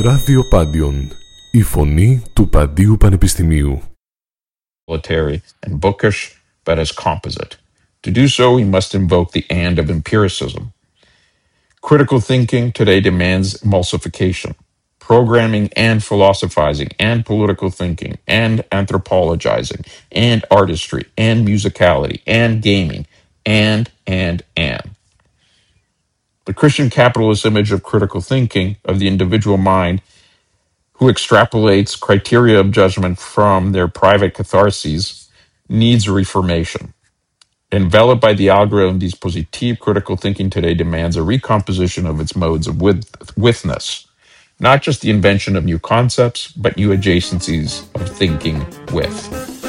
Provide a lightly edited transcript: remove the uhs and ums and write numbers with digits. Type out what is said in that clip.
Ράδιο Πάντιον, η φωνή του Παντίου Πανεπιστημίου. And bookish, but as composite. To do so, we must invoke the and of empiricism. Critical thinking today demands emulsification. Programming and philosophizing and political thinking and anthropologizing and artistry and musicality and gaming and. The Christian capitalist image of critical thinking, of the individual mind, who extrapolates criteria of judgment from their private catharses, needs reformation. Enveloped by the algorithm dispositif, critical thinking today demands a recomposition of its modes of withness, not just the invention of new concepts, but new adjacencies of thinking with.